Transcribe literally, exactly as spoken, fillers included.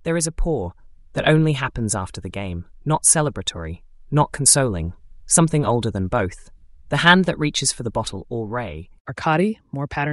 There is a pour that only happens after the game, not celebratory, not consoling, something older than both. The hand that reaches for the bottle or ray. Arcadi, more pattern